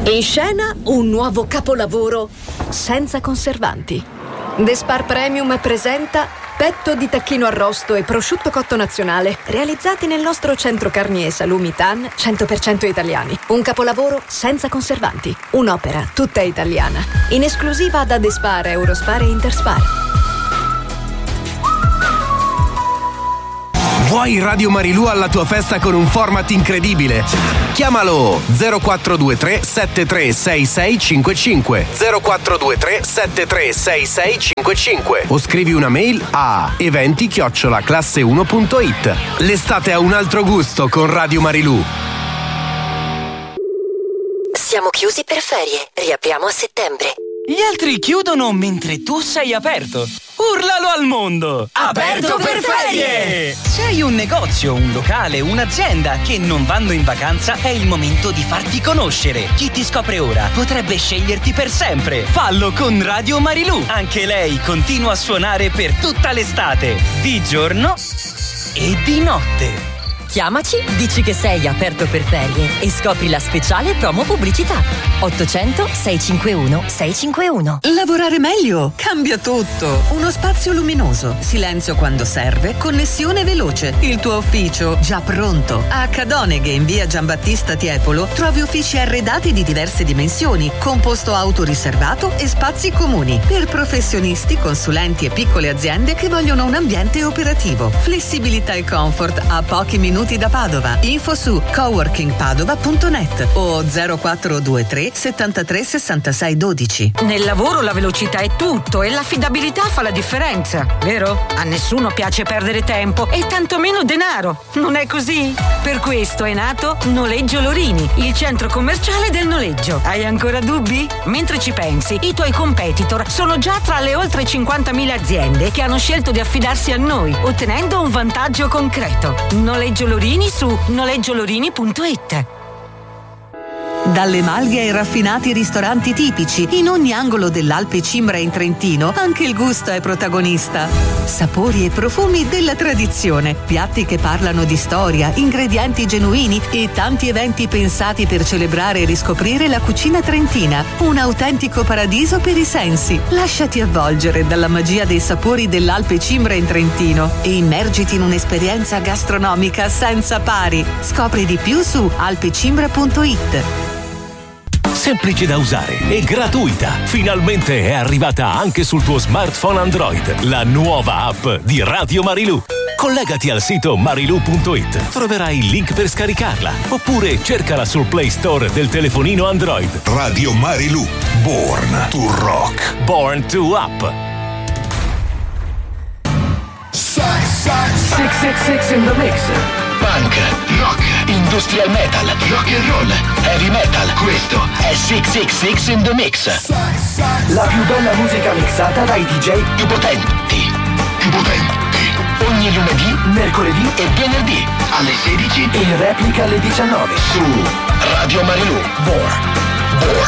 In scena un nuovo capolavoro senza conservanti. The Spar Premium presenta petto di tacchino arrosto e prosciutto cotto nazionale, realizzati nel nostro centro carni e salumi TAN 100% italiani. Un capolavoro senza conservanti. Un'opera tutta italiana. In esclusiva da The Spar, Eurospar e Interspar. Vuoi Radio Marilù alla tua festa con un format incredibile? Chiamalo 0423 736655 0423 736655 o scrivi una mail a eventi@classe1.it. L'estate ha un altro gusto con Radio Marilù. Siamo chiusi per ferie, riapriamo a settembre. Gli altri chiudono mentre tu sei aperto. Urlalo al mondo! Aperto per ferie! Se hai un negozio, un locale, un'azienda che non vanno in vacanza, è il momento di farti conoscere. Chi ti scopre ora potrebbe sceglierti per sempre. Fallo con Radio Marilù. Anche lei continua a suonare per tutta l'estate, di giorno e di notte. Chiamaci, dici che sei aperto per ferie e scopri la speciale promo pubblicità. 800 651 651. Lavorare meglio cambia tutto. Uno spazio luminoso, silenzio quando serve, connessione veloce. Il tuo ufficio già pronto. A Cadoneghe in via Giambattista Tiepolo trovi uffici arredati di diverse dimensioni, con posto auto riservato e spazi comuni per professionisti, consulenti e piccole aziende che vogliono un ambiente operativo. Flessibilità e comfort a pochi minuti da Padova. Info su coworkingpadova.net o 0423 73 66 12. Nel lavoro la velocità è tutto e l'affidabilità fa la differenza, vero? A nessuno piace perdere tempo e tantomeno denaro, non è così? Per questo è nato Noleggio Lorini, il centro commerciale del noleggio. Hai ancora dubbi? Mentre ci pensi, i tuoi competitor sono già tra le oltre 50.000 aziende che hanno scelto di affidarsi a noi, ottenendo un vantaggio concreto. Noleggio Lorini su noleggiolorini.it. Dalle malghe ai raffinati ristoranti tipici, in ogni angolo dell'Alpe Cimbre in Trentino, anche il gusto è protagonista. Sapori e profumi della tradizione, piatti che parlano di storia, ingredienti genuini e tanti eventi pensati per celebrare e riscoprire la cucina trentina. Un autentico paradiso per i sensi. Lasciati avvolgere dalla magia dei sapori dell'Alpe Cimbre in Trentino e immergiti in un'esperienza gastronomica senza pari. Scopri di più su alpecimbra.it. Semplice da usare e gratuita. Finalmente è arrivata anche sul tuo smartphone Android la nuova app di Radio Marilù. Collegati al sito marilu.it. Troverai il link per scaricarla. Oppure cercala sul Play Store del telefonino Android. Radio Marilù. Born to rock. Born to up. 666 in the mix. Punk, rock, industrial metal, rock and roll, heavy metal. Questo è 666 in the mix. La più bella musica mixata dai DJ più potenti. Ogni lunedì, mercoledì e venerdì alle 16 e in replica alle 19 su Radio Marilù. Born